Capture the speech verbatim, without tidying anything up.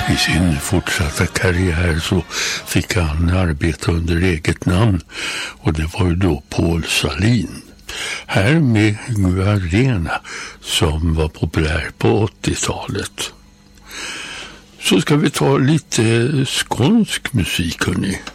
I sin fortsatta karriär så fick han arbeta under eget namn, och det var ju då Paul Salin. Här med Guarena som var populär på åttiotalet. Så ska vi ta lite skånsk musik, hörni.